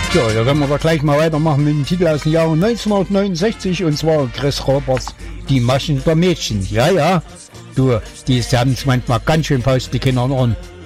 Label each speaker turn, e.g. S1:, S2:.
S1: Ja, da können wir doch gleich mal weitermachen mit dem Titel aus dem Jahr 1969 und zwar Chris Roberts, Die Maschen der Mädchen. Ja, ja, du, die haben es manchmal ganz schön faust, die Kinder an.